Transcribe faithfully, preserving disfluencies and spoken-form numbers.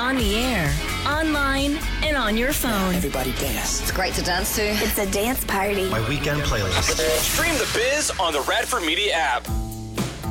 On the air, online, and on your phone. Everybody dance. It's great to dance to. It's a dance party. My weekend playlist. Stream The Biz on the Radford Media app.